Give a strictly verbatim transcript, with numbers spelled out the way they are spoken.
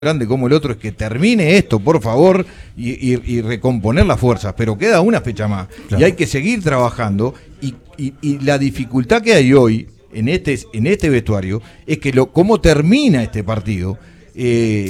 grande como el otro es que termine esto, por favor, y, y, y recomponer las fuerzas, pero queda una fecha más, claro. Y hay que seguir trabajando, y, y, y la dificultad que hay hoy en este, en este vestuario es que lo, cómo termina este partido, eh,